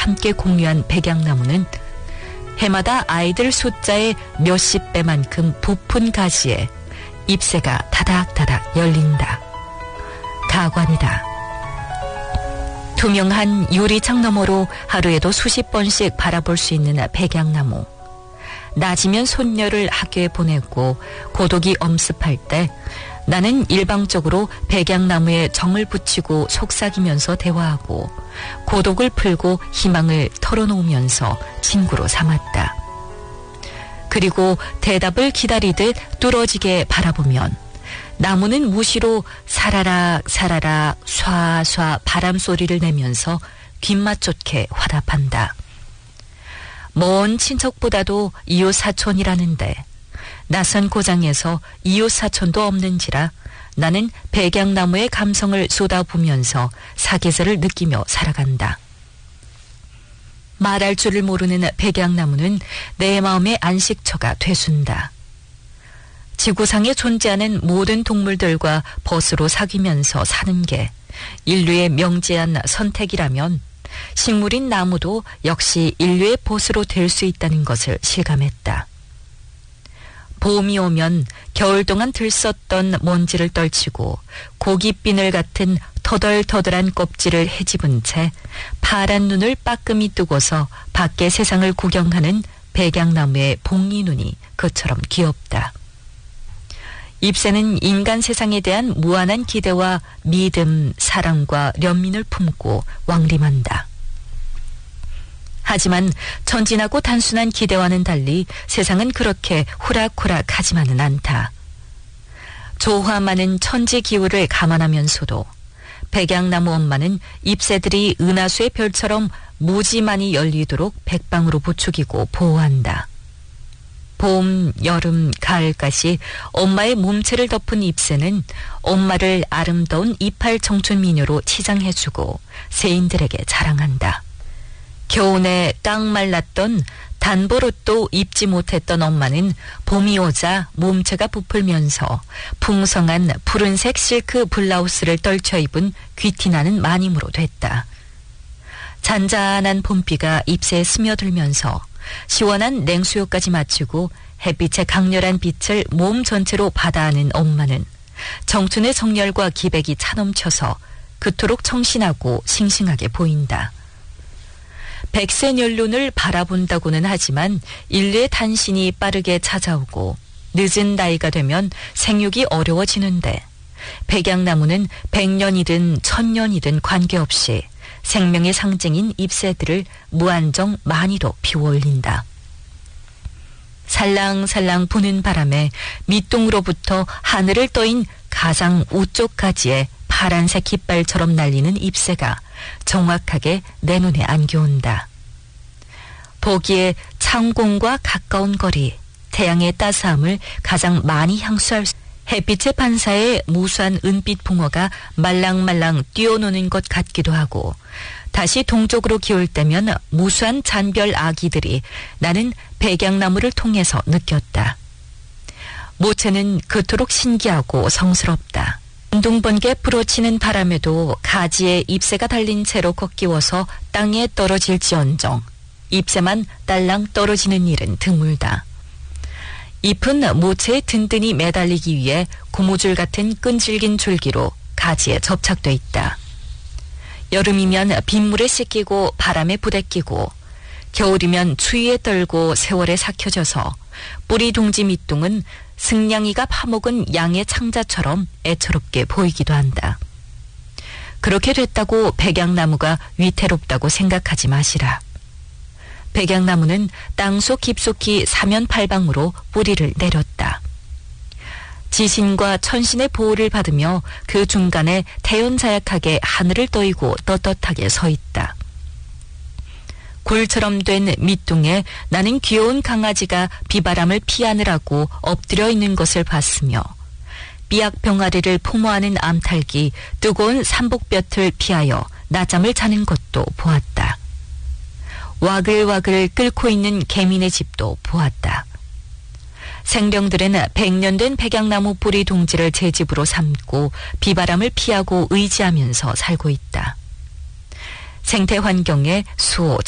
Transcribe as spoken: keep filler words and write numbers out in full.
함께 공유한 백양나무는 해마다 아이들 숫자의 몇십 배만큼 부푼 가지에 잎새가 다닥다닥 열린다. 가관이다. 투명한 유리창 너머로 하루에도 수십 번씩 바라볼 수 있는 백양나무. 낮이면 손녀를 학교에 보내고 고독이 엄습할 때 나는 일방적으로 백양나무에 정을 붙이고 속삭이면서 대화하고 고독을 풀고 희망을 털어놓으면서 친구로 삼았다. 그리고 대답을 기다리듯 뚫어지게 바라보면 나무는 무시로 사라락 사라락 쏴쏴 바람 소리를 내면서 귓맛 좋게 화답한다. 먼 친척보다도 이웃 사촌이라는데 낯선 고장에서 이웃 사촌도 없는지라 나는 백양나무의 감성을 쏟아부면서 사계절을 느끼며 살아간다. 말할 줄을 모르는 백양나무는 내 마음의 안식처가 되순다. 지구상에 존재하는 모든 동물들과 벗으로 사귀면서 사는 게 인류의 명제한 선택이라면 식물인 나무도 역시 인류의 벗으로 될 수 있다는 것을 실감했다. 봄이 오면 겨울 동안 들썩던 먼지를 떨치고 고깃비늘 같은 터덜터덜한 껍질을 헤집은 채 파란 눈을 빠끔히 뜨고서 밖의 세상을 구경하는 백양나무의 봉이 눈이 그처럼 귀엽다. 잎새는 인간 세상에 대한 무한한 기대와 믿음, 사랑과 연민을 품고 왕림한다. 하지만 전진하고 단순한 기대와는 달리 세상은 그렇게 호락호락하지만은 않다. 조화 많은 천지 기후를 감안하면서도 백양나무 엄마는 잎새들이 은하수의 별처럼 무지 많이 열리도록 백방으로 부추기고 보호한다. 봄, 여름, 가을까지 엄마의 몸체를 덮은 잎새는 엄마를 아름다운 이팔 청춘 미녀로 치장해주고 세인들에게 자랑한다. 겨우내 깡 말랐던 단버릇도 입지 못했던 엄마는 봄이 오자 몸체가 부풀면서 풍성한 푸른색 실크 블라우스를 떨쳐 입은 귀티나는 마님으로 됐다. 잔잔한 봄비가 잎새에 스며들면서 시원한 냉수요까지 마치고 햇빛의 강렬한 빛을 몸 전체로 받아안은 엄마는 청춘의 정열과 기백이 차넘쳐서 그토록 청신하고 싱싱하게 보인다. 백세 연륜을 바라본다고는 하지만 인류의 탄신이 빠르게 찾아오고 늦은 나이가 되면 생육이 어려워지는데 백양나무는 백년이든 천년이든 관계없이 생명의 상징인 잎새들을 무한정 많이도 피워올린다. 살랑살랑 부는 바람에 밑둥으로부터 하늘을 떠인 가장 우쪽 가지에 파란색 깃발처럼 날리는 잎새가 정확하게 내 눈에 안겨온다. 보기에 창공과 가까운 거리, 태양의 따스함을 가장 많이 향수할 수 햇빛의 반사에 무수한 은빛 붕어가 말랑말랑 뛰어노는 것 같기도 하고 다시 동쪽으로 기울 때면 무수한 잔별 아기들이 나는 백양나무를 통해서 느꼈다. 모체는 그토록 신기하고 성스럽다. 운동번개 불어치는 바람에도 가지에 잎새가 달린 채로 꺾이워서 땅에 떨어질지언정 잎새만 딸랑 떨어지는 일은 드물다. 잎은 모체에 든든히 매달리기 위해 고무줄 같은 끈질긴 줄기로 가지에 접착돼 있다. 여름이면 빗물에 씻기고 바람에 부대끼고 겨울이면 추위에 떨고 세월에 삭혀져서 뿌리 둥지 밑둥은 승냥이가 파먹은 양의 창자처럼 애처롭게 보이기도 한다. 그렇게 됐다고 백양나무가 위태롭다고 생각하지 마시라. 백양나무는 땅속 깊숙이 사면팔방으로 뿌리를 내렸다. 지신과 천신의 보호를 받으며 그 중간에 태연자약하게 하늘을 떠이고 떳떳하게 서 있다. 굴처럼 된 밑둥에 나는 귀여운 강아지가 비바람을 피하느라고 엎드려 있는 것을 봤으며 삐약 병아리를 포모하는 암탉이 뜨거운 삼복볕을 피하여 낮잠을 자는 것도 보았다. 와글와글 끓고 있는 개미네 집도 보았다. 생명들은 백년 된 백양나무 뿌리 둥지를 제 집으로 삼고 비바람을 피하고 의지하면서 살고 있다. 생태 환경에 수호